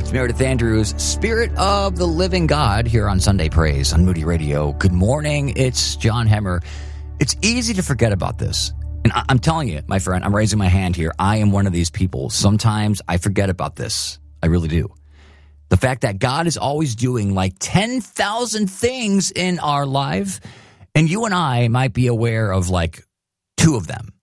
It's Meredith Andrews, Spirit of the Living God, here on Sunday Praise on Moody Radio. Good morning. It's John Hemmer. It's easy to forget about this. And I'm telling you, my friend, I'm raising my hand here. I am one of these people. Sometimes I forget about this. I really do. The fact that God is always doing like 10,000 things in our life, and you and I might be aware of like 2 of them.